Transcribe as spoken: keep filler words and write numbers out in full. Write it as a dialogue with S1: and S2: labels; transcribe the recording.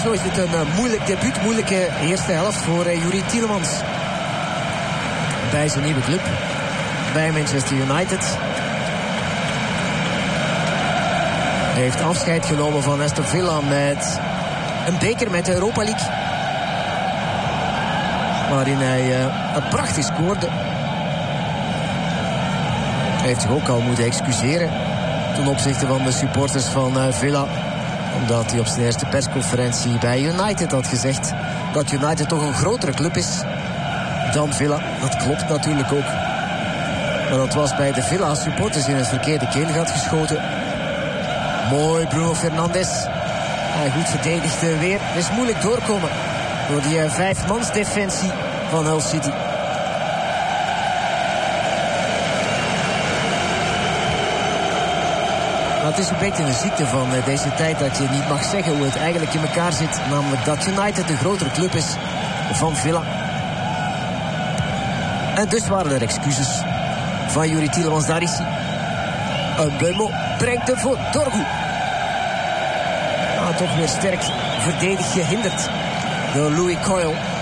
S1: Sowieso is het een uh, moeilijk debuut, moeilijke eerste helft voor uh, Youri Tielemans. Bij zijn nieuwe club, bij Manchester United. Hij heeft afscheid genomen van Aston Villa met een beker met de Europa League. Waarin hij uh, het prachtig scoorde. Hij heeft zich ook al moeten excuseren ten opzichte van de supporters van uh, Villa. Omdat hij op zijn eerste persconferentie bij United had gezegd dat United toch een grotere club is dan Villa. Dat klopt natuurlijk ook. Maar dat was bij de Villa supporters in het verkeerde keelgat geschoten. Mooi Bruno Fernandes. Hij goed verdedigd weer. Het is moeilijk doorkomen door die uh, vijfmansdefensie van Hull City. Maar het is een beetje een ziekte van uh, deze tijd dat je niet mag zeggen hoe het eigenlijk in elkaar zit. Namelijk dat United de grotere club is van Villa. En dus waren er excuses van Youri Tielemans. Daar is hij. Een Mbeumo brengt hem voor Dorgu. Ah, toch weer sterk verdedigd gehinderd door Louis Coyle.